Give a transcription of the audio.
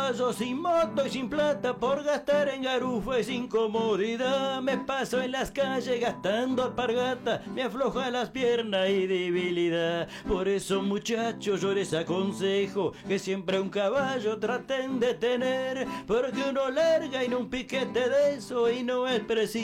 caballo, sin moto y sin plata, por gastar en garufa y sin comodidad. Me paso en las calles gastando alpargata, me afloja las piernas y debilidad. Por eso, muchachos, yo les aconsejo que siempre un caballo traten de tener, porque uno larga en un piquete de eso y no es preciso